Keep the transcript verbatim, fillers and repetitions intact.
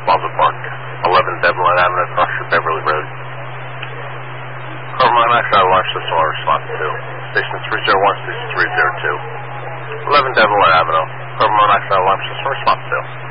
Plaza Park. eleven Devlin Avenue, across from Beverly Road. Carbon monoxide alarm system on response to. Station three zero one, station three zero two. eleven Devlin Avenue. Carbon monoxide alarm system response to.